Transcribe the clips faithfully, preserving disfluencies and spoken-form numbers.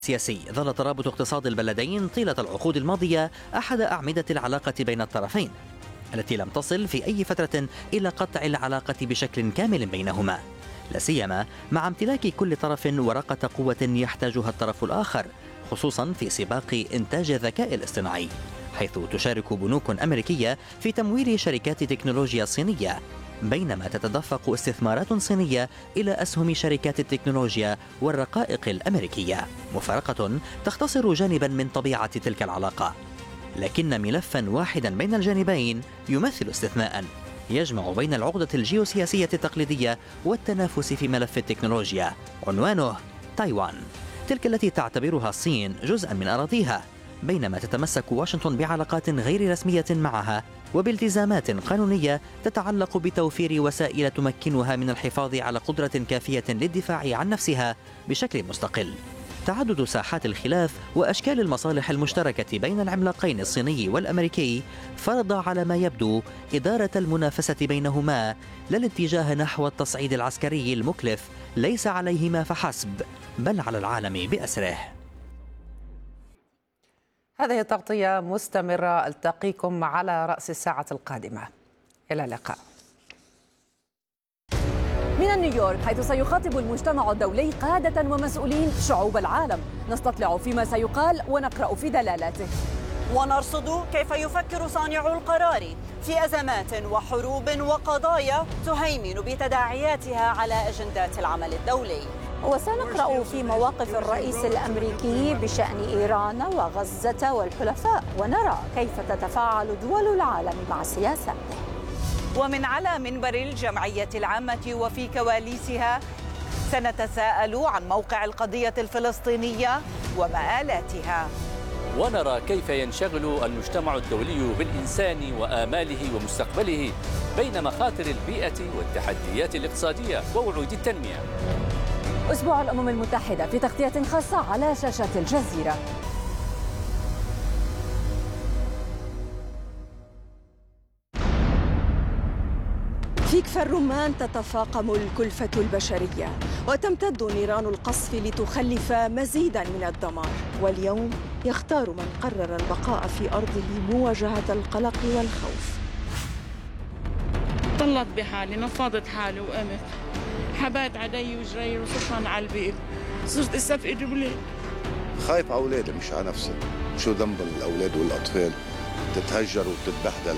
سياسي. ظل ترابط اقتصاد البلدين طيلة العقود الماضية أحد أعمدة العلاقة بين الطرفين، التي لم تصل في أي فترة إلى قطع العلاقة بشكل كامل بينهما، لا سيما مع امتلاك كل طرف ورقة قوة يحتاجها الطرف الآخر، خصوصا في سباق إنتاج الذكاء الاصطناعي، حيث تشارك بنوك أمريكية في تمويل شركات تكنولوجيا صينية، بينما تتدفق استثمارات صينية إلى أسهم شركات التكنولوجيا والرقائق الأمريكية، مفارقة تختصر جانبا من طبيعة تلك العلاقة، لكن ملفا واحدا بين الجانبين يمثل استثناء يجمع بين العقدة الجيوسياسية التقليدية والتنافس في ملف التكنولوجيا، عنوانه تايوان، تلك التي تعتبرها الصين جزءا من أراضيها، بينما تتمسك واشنطن بعلاقات غير رسمية معها وبالتزامات قانونية تتعلق بتوفير وسائل تمكنها من الحفاظ على قدرة كافية للدفاع عن نفسها بشكل مستقل. تعدد ساحات الخلاف وأشكال المصالح المشتركة بين العملاقين الصيني والأمريكي فرض على ما يبدو إدارة المنافسة بينهما، لا الاتجاه نحو التصعيد العسكري المكلف ليس عليهما فحسب بل على العالم بأسره. هذه التغطية مستمرة، ألتقيكم على رأس الساعة القادمة، إلى اللقاء. من نيويورك، حيث سيخاطب المجتمع الدولي قادة ومسؤولين شعوب العالم، نستطلع فيما سيقال ونقرأ في دلالاته، ونرصد كيف يفكر صانعو القرار في أزمات وحروب وقضايا تهيمن بتداعياتها على أجندات العمل الدولي. وسنقرأ في مواقف الرئيس الأمريكي بشأن إيران وغزة والحلفاء، ونرى كيف تتفاعل دول العالم مع سياساته. ومن على منبر الجمعية العامة وفي كواليسها سنتساءل عن موقع القضية الفلسطينية ومآلاتها، ونرى كيف ينشغل المجتمع الدولي بالإنسان وآماله ومستقبله بين مخاطر البيئة والتحديات الاقتصادية ووعود التنمية. أسبوع الأمم المتحدة في تغطية خاصة على شاشة الجزيرة. في كفر الرمان تتفاقم الكلفة البشرية وتمتد نيران القصف لتخلف مزيدا من الدمار، واليوم يختار من قرر البقاء في أرضه مواجهة القلق والخوف. طلت بحالي، نفضت حالي وقمت، حبات علي وجري وصفن على البيت، صرت استفقد بليل. خايف على أولادي مش على نفسي، شو ذنب الأولاد والأطفال تتهجر وتتبهدل.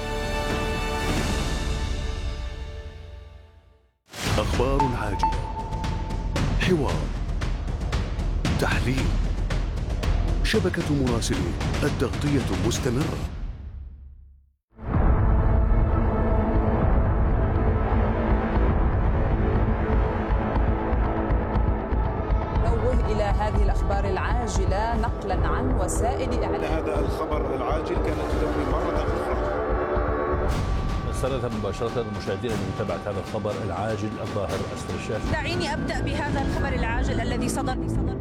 أخبار عاجلة، حوار، تحليل، شبكة مراسلين، التغطية مستمرة. نوه إلى هذه الأخبار العاجلة نقلا عن وسائل إعلام. هذا الخبر العاجل كانت تدوي مرة أخرى. نستندها مباشرة المشاهدين لمتابعة هذا الخبر العاجل الظاهر أسفل الشاشة. دعيني أبدأ بهذا الخبر العاجل الذي صدر